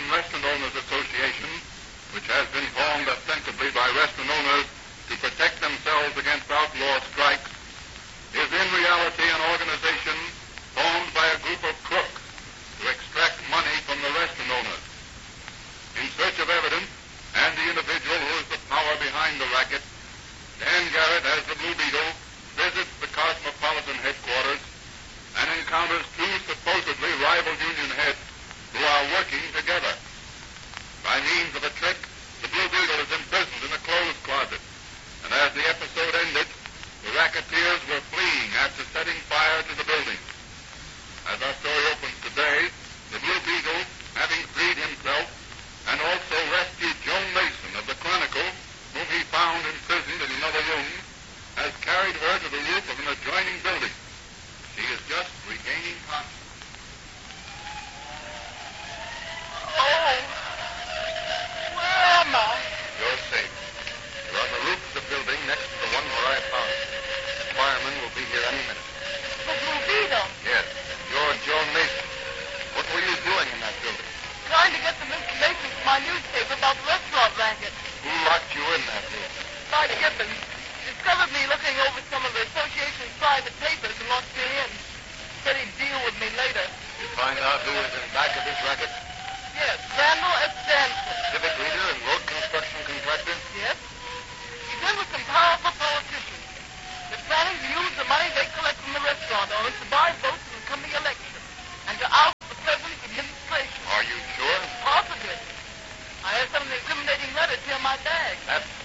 Restaurant Owners Association, which has been formed ostensibly by restaurant owners to protect themselves against outlaw strikes, is in reality an organization formed by a group of crooks to extract money from the restaurant owners. In search of evidence and the individual who is the power behind the racket, Dan Garrett, as the Blue Beetle, visits the Cosmopolitan headquarters and encounters two supposedly rival union heads who are working together. By means of a trick, the Blue Beetle is imprisoned in a clothes closet, and as the episode ended, the racketeers were fleeing after setting fire to the building. As our story opens today, the Blue Beetle, having freed himself and also rescued Joan Mason of the Chronicle, whom he found imprisoned in another room, has carried her to the roof of an adjoining building. She is just regaining consciousness. Oh, where am I? You're safe. You're on the roof of the building next to the one where I found you. The fireman will be here any minute. The Blue Beetle. Yes, you're Joan Mason. What were you doing in that building? Trying to get some information from my newspaper about the restaurant racket. Who locked you in that room? Clyde Gibbons discovered me looking over some of the association's private papers and locked me in. Said he'd deal with me later. You find out who is in back of this racket? Yes, Randall S. Danson. Civic leader and road construction contractor? Yes? He's in with some powerful politicians. They're planning to use the money they collect from the restaurant owners to buy votes in the coming election and to oust the president's administration. Are you sure? Positive. I have some of the incriminating letters here in my bag. That's